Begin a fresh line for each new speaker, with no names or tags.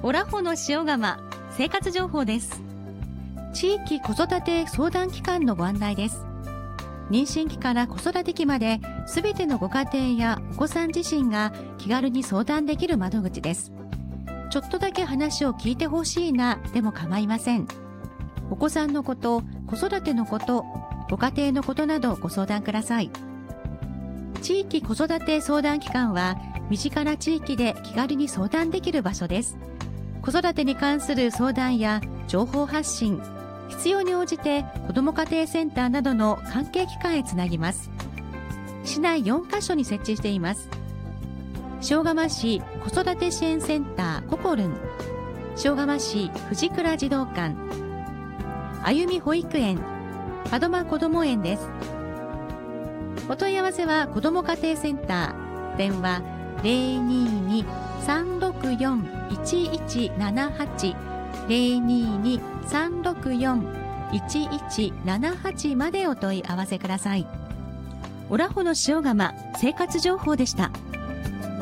オラホの塩釜生活情報です。地域子育て相談機関のご案内です。妊娠期から子育て期まで、すべてのご家庭やお子さん自身が気軽に相談できる窓口です。ちょっとだけ話を聞いてほしいなでも構いません。お子さんのこと、子育てのこと、ご家庭のことなどご相談ください。地域子育て相談機関は、身近な地域で気軽に相談できる場所です。子育てに関する相談や情報発信、必要に応じて子ども家庭センターなどの関係機関へつなぎます。市内4カ所に設置しています。塩釜市子育て支援センターココルン、塩釜市藤倉児童館、あゆみ保育園、門真こども園です。お問い合わせは子ども家庭センター、電話 022-364-1178 022-364-1178 までお問い合わせください。オラホの塩釜生活情報でした。